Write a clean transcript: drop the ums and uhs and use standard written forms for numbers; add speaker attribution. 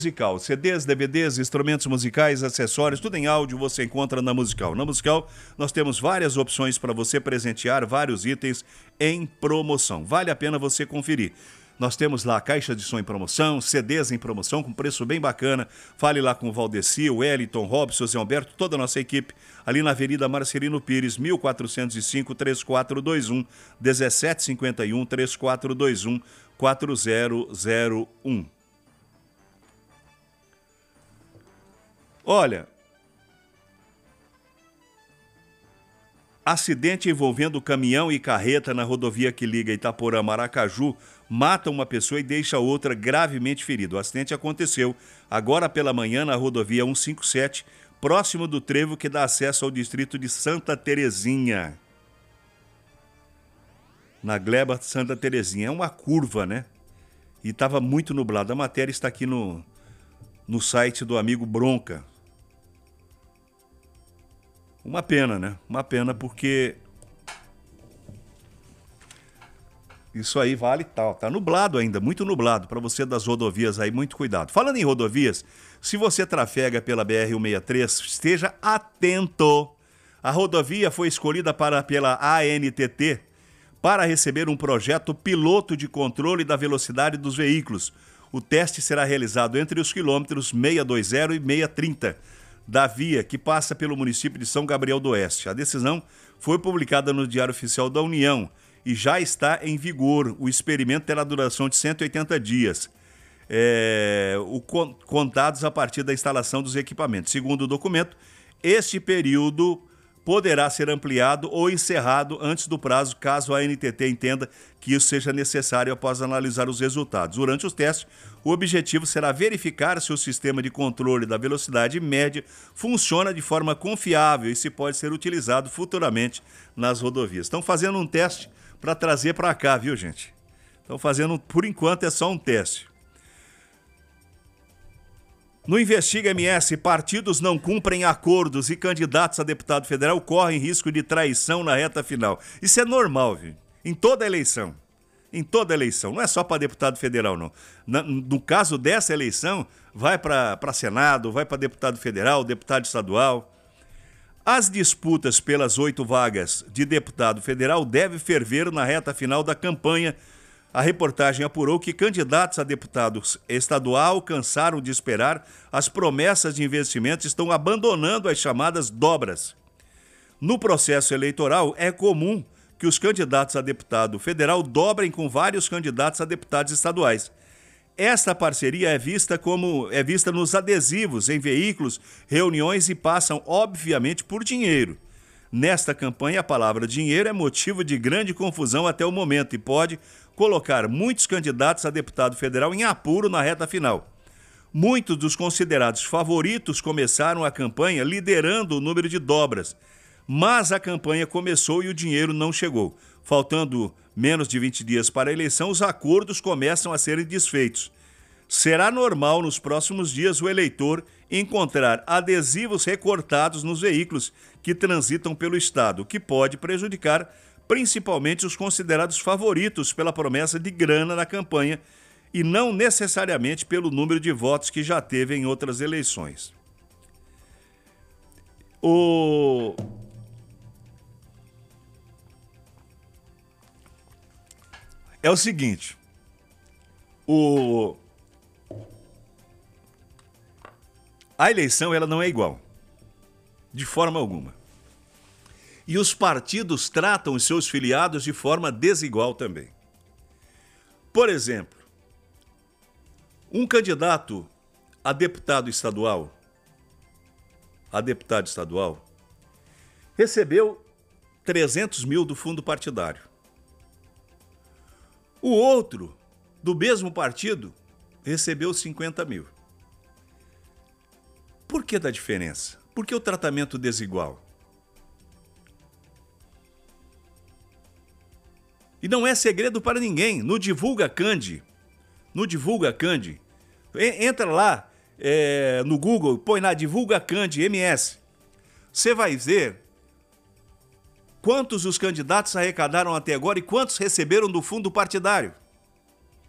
Speaker 1: Musical, CDs, DVDs, instrumentos musicais, acessórios, tudo em áudio você encontra na Musical. Na Musical nós temos várias opções para você presentear, vários itens em promoção. Vale a pena você conferir. Nós temos lá a caixa de som em promoção, CDs em promoção com preço bem bacana. Fale lá com o Valdeci, o Wellington, Robson, Zé Humberto, toda a nossa equipe, ali na Avenida Marcelino Pires, 1405-3421, 1751-3421, 4001. Olha, acidente envolvendo caminhão e carreta na rodovia que liga Itaporã-Maracaju mata uma pessoa e deixa outra gravemente ferida. O acidente aconteceu agora pela manhã na rodovia 157, próximo do trevo que dá acesso ao distrito de Santa Terezinha. Na Gleba Santa Terezinha. É uma curva, né? E estava muito nublado. A matéria está aqui no site do amigo Bronca. Uma pena, né? Uma pena porque isso aí vale tal. Tá nublado ainda, muito nublado. Para você das rodovias aí, muito cuidado. Falando em rodovias, se você trafega pela BR-163, esteja atento. A rodovia foi escolhida pela ANTT para receber um projeto piloto de controle da velocidade dos veículos. O teste será realizado entre os quilômetros 620 e 630 da via que passa pelo município de São Gabriel do Oeste. A decisão foi publicada no Diário Oficial da União e já está em vigor. O experimento terá duração de 180 dias, contados a partir da instalação dos equipamentos. Segundo o documento, este período poderá ser ampliado ou encerrado antes do prazo, caso a ANTT entenda que isso seja necessário após analisar os resultados. Durante os testes, o objetivo será verificar se o sistema de controle da velocidade média funciona de forma confiável e se pode ser utilizado futuramente nas rodovias. Estão fazendo um teste para trazer para cá, viu, gente? Estão fazendo, por enquanto, é só um teste. No Investiga MS, partidos não cumprem acordos e candidatos a deputado federal correm risco de traição na reta final. Isso é normal, viu? Em toda eleição. Em toda eleição. Não é só para deputado federal, não. No caso dessa eleição, vai para Senado, vai para deputado federal, deputado estadual. As disputas pelas 8 vagas de deputado federal devem ferver na reta final da campanha. A reportagem apurou que candidatos a deputados estadual cansaram de esperar, as promessas de investimento estão abandonando as chamadas dobras. No processo eleitoral, é comum que os candidatos a deputado federal dobrem com vários candidatos a deputados estaduais. Esta parceria é vista nos adesivos, em veículos, reuniões e passam, obviamente, por dinheiro. Nesta campanha, a palavra dinheiro é motivo de grande confusão até o momento e pode colocar muitos candidatos a deputado federal em apuro na reta final. Muitos dos considerados favoritos começaram a campanha liderando o número de dobras, mas a campanha começou e o dinheiro não chegou. Faltando menos de 20 dias para a eleição, os acordos começam a serem desfeitos. Será normal nos próximos dias o eleitor encontrar adesivos recortados nos veículos que transitam pelo estado, o que pode prejudicar principalmente os considerados favoritos pela promessa de grana na campanha e não necessariamente pelo número de votos que já teve em outras eleições. É o seguinte, a eleição ela não é igual, de forma alguma. E os partidos tratam os seus filiados de forma desigual também. Por exemplo, um candidato a deputado estadual, recebeu 300 mil do fundo partidário. O outro, do mesmo partido, recebeu 50 mil. Por que da diferença? Por que o tratamento desigual? E não é segredo para ninguém. No Divulga Candi, entra lá no Google, põe lá Divulga Candi MS. Você vai ver quantos os candidatos arrecadaram até agora e quantos receberam do fundo partidário.